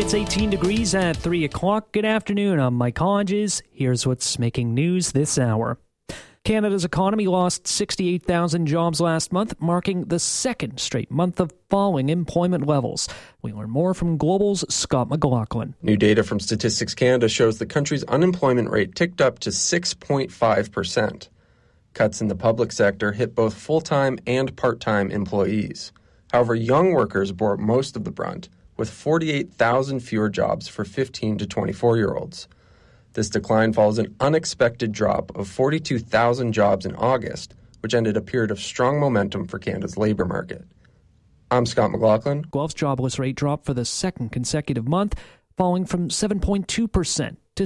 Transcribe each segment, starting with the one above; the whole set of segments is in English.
It's 18 degrees at 3 o'clock. Good afternoon. I'm Mike Hodges. Here's what's making news this hour. Canada's economy lost 68,000 jobs last month, marking the second straight month of falling employment levels. We learn more from Global's Scott McLaughlin. New data from Statistics Canada shows the country's unemployment rate ticked up to 6.5%. Cuts in the public sector hit both full-time and part-time employees. However, young workers bore most of the brunt, with 48,000 fewer jobs for 15 to 24-year-olds. This decline follows an unexpected drop of 42,000 jobs in August, which ended a period of strong momentum for Canada's labour market. I'm Scott McLaughlin. Guelph's jobless rate dropped for the second consecutive month, falling from 7.2% to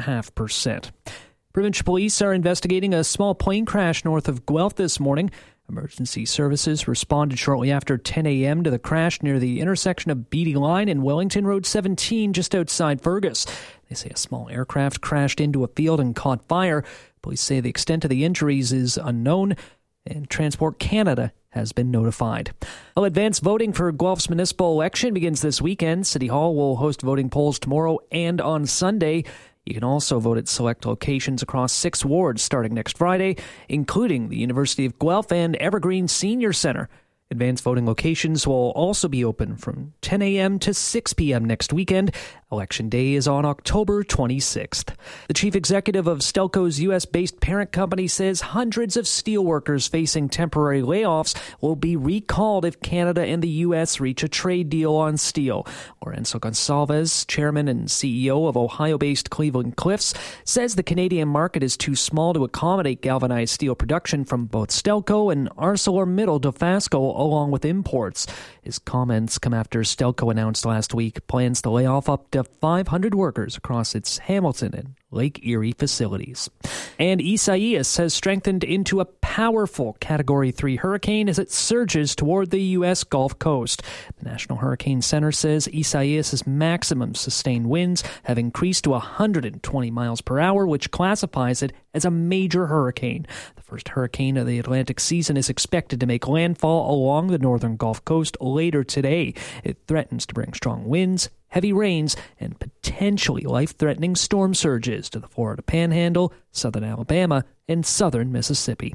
6.5%. Provincial police are investigating a small plane crash north of Guelph this morning. Emergency services responded shortly after 10 a.m. to the crash near the intersection of Beatty Line and Wellington Road 17 just outside Fergus. They say a small aircraft crashed into a field and caught fire. Police say the extent of the injuries is unknown, and Transport Canada has been notified. Well, advanced voting for Guelph's municipal election begins this weekend. City Hall will host voting polls tomorrow and on Sunday. You can also vote at select locations across 6 wards starting next Friday, including the University of Guelph and Evergreen Senior Centre. Advanced voting locations will also be open from 10 a.m. to 6 p.m. next weekend. Election Day is on October 26th. The chief executive of Stelco's U.S.-based parent company says hundreds of steelworkers facing temporary layoffs will be recalled if Canada and the U.S. reach a trade deal on steel. Lorenzo Gonsalves, chairman and CEO of Ohio-based Cleveland Cliffs, says the Canadian market is too small to accommodate galvanized steel production from both Stelco and ArcelorMittal Dofasco, along with imports. His comments come after Stelco announced last week plans to lay off up to 500 workers across its Hamilton and Lake Erie facilities. And Isaias has strengthened into a powerful Category 3 hurricane as it surges toward the U.S. Gulf Coast. The National Hurricane Center says Isaias' maximum sustained winds have increased to 120 miles per hour, which classifies it as a major hurricane. The first hurricane of the Atlantic season is expected to make landfall along the northern Gulf Coast later today. It threatens to bring strong winds, heavy rains, and potentially life-threatening storm surges to the Florida Panhandle, southern Alabama, and southern Mississippi.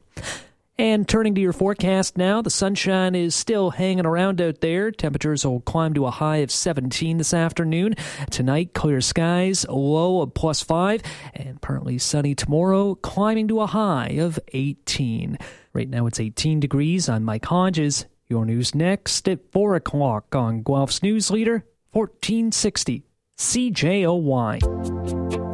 And turning to your forecast now, the sunshine is still hanging around out there. Temperatures will climb to a high of 17 this afternoon. Tonight, clear skies, a low of +5, and partly sunny tomorrow, climbing to a high of 18. Right now it's 18 degrees. I'm Mike Hodges. Your news next at 4 o'clock on Guelph's News Leader, 1460 CJOY.